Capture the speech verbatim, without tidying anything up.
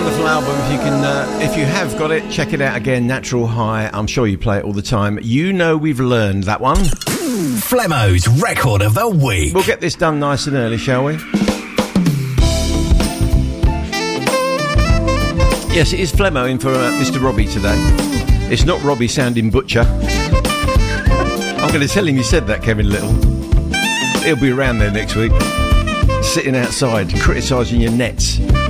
Wonderful album. If you can, uh, if you have got it, check it out again. Natural High. I'm sure you play it all the time. You know we've learned that one. Flemmo's record of the week. We'll get this done nice and early, shall we? Yes, it is Flemmo in for uh, Mister Robbie today. It's not Robbie sounding butcher. I'm going to tell him you said that, Kevin Little. He'll be around there next week, sitting outside, criticising your nets.